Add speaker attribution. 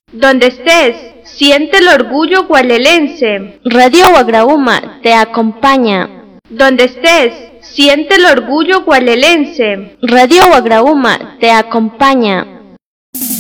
Speaker 1: Donde estés, siente el orgullo gualelense.
Speaker 2: Radio Guagrauma te acompaña.
Speaker 1: Donde estés, siente el orgullo gualelense.
Speaker 2: Radio Guagrauma te acompaña.